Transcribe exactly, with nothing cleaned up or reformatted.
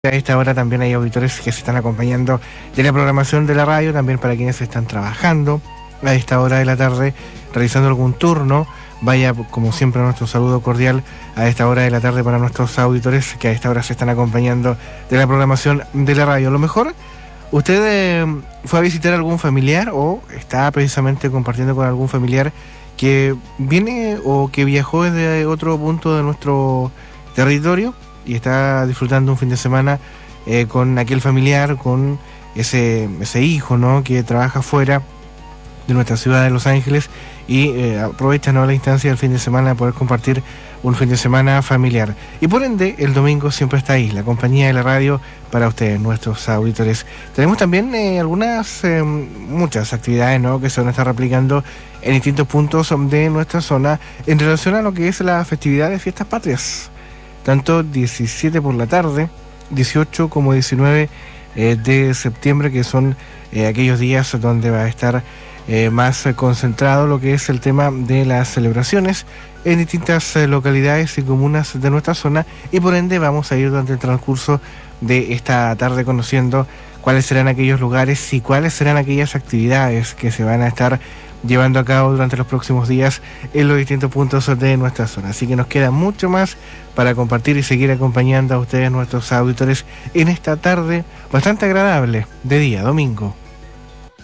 A esta hora también hay auditores que se están acompañando de la programación de la radio, también para quienes están trabajando a esta hora de la tarde, realizando algún turno. Vaya, como siempre, nuestro saludo cordial a esta hora de la tarde para nuestros auditores que a esta hora se están acompañando de la programación de la radio. A lo mejor usted eh, fue a visitar a algún familiar o está precisamente compartiendo con algún familiar que viene o que viajó desde otro punto de nuestro territorio y está disfrutando un fin de semana eh, con aquel familiar, con ese, ese hijo, ¿no?, que trabaja fuera de nuestra ciudad de Los Ángeles y eh, aprovecha, ¿no?, la instancia del fin de semana de poder compartir un fin de semana familiar. Y por ende, el domingo siempre está ahí, la compañía de la radio para ustedes, nuestros auditores. Tenemos también eh, algunas, eh, muchas actividades, ¿no?, que se van a estar replicando en distintos puntos de nuestra zona en relación a lo que es la festividad de Fiestas Patrias. Tanto diecisiete por la tarde, dieciocho como diecinueve eh, de septiembre, que son eh, aquellos días donde va a estar eh, más eh, concentrado lo que es el tema de las celebraciones en distintas eh, localidades y comunas de nuestra zona, y por ende vamos a ir durante el transcurso de esta tarde conociendo cuáles serán aquellos lugares y cuáles serán aquellas actividades que se van a estar llevando a cabo durante los próximos días en los distintos puntos de nuestra zona. Así que nos queda mucho más para compartir y seguir acompañando a ustedes, nuestros auditores, en esta tarde bastante agradable de día domingo.